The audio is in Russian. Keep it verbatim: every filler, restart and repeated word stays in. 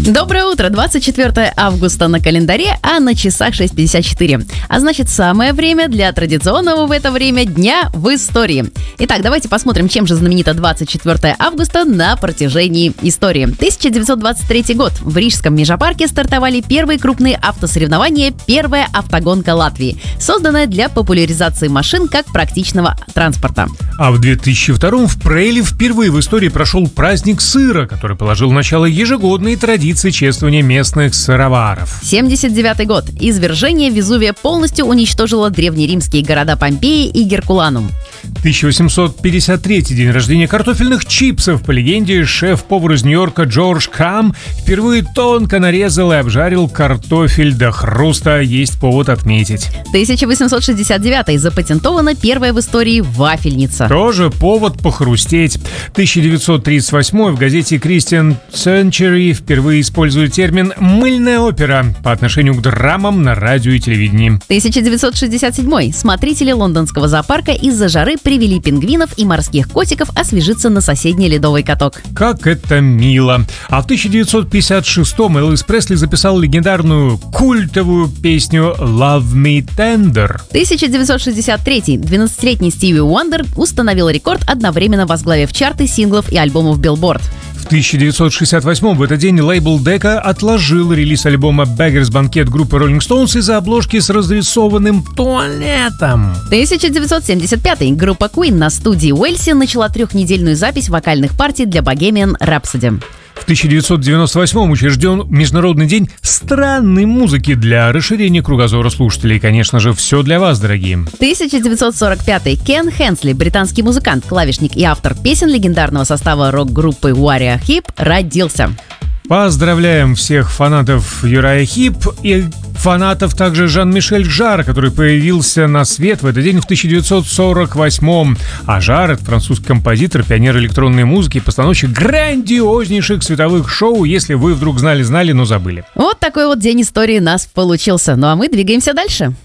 Доброе утро, двадцать четвёртое августа на календаре, а на часах шесть пятьдесят четыре. А значит, самое время для традиционного в это время дня в истории. Итак, давайте посмотрим, чем же знаменито двадцать четвёртое августа на протяжении истории. тысяча девятьсот двадцать третий год. В Рижском межапарке стартовали первые крупные автосоревнования, первая автогонка Латвии, созданная для популяризации машин как практичного транспорта. А в две тысячи втором в Прейле впервые в истории прошел праздник сыра, который положил начало ежегодной традиции чествования местных сыроваров. семьдесят девятый год. Извержение Везувия полностью уничтожило древнеримские города Помпеи и Геркуланум. тысяча восемьсот пятьдесят третий день рождения картофельных чипсов. По легенде, шеф-повар из Нью-Йорка Джордж Крам впервые тонко нарезал и обжарил картофель до хруста. Есть повод отметить. тысяча восемьсот шестьдесят девятый. Запатентована первая в истории вафельница. Тоже повод похрустеть. тысяча девятьсот тридцать восьмой. В газете Christian Century впервые используют термин «мыльная опера» по отношению к драмам на радио и телевидении. тысяча девятьсот шестьдесят седьмой. Смотрители лондонского зоопарка из-за жары привели пингвинов и морских котиков освежиться на соседний ледовый каток. Как это мило. А в тысяча девятьсот пятьдесят шестом Элвис Пресли записал легендарную культовую песню «Love Me Tender». тысяча девятьсот шестьдесят третий. двенадцатилетний Стиви Уандер установил рекорд, одновременно возглавив чарты синглов и альбомов Billboard. В тысяча девятьсот шестьдесят восьмом в этот день лейбл Decca отложил релиз альбома Beggars Banquet группы Rolling Stones из-за обложки с разрисованным туалетом. тысяча девятьсот семьдесят пятый. Группа Queen на студии Уэльси начала трехнедельную запись вокальных партий для Bohemian Rhapsody. В тысяча девятьсот девяносто восьмом учрежден Международный день странной музыки для расширения кругозора слушателей. Конечно же, все для вас, дорогие. тысяча девятьсот сорок пятый. Кен Хенсли, британский музыкант, клавишник и автор песен легендарного состава рок-группы Uriah Heep, родился. Поздравляем всех фанатов Uriah Heep и фанатов также Жан-Мишель Жарра, который появился на свет в этот день в тысяча девятьсот сорок восьмом. А Жар — это французский композитор, пионер электронной музыки, постановщик грандиознейших световых шоу, если вы вдруг знали-знали, но забыли. Вот такой вот день истории у нас получился. Ну а мы двигаемся дальше.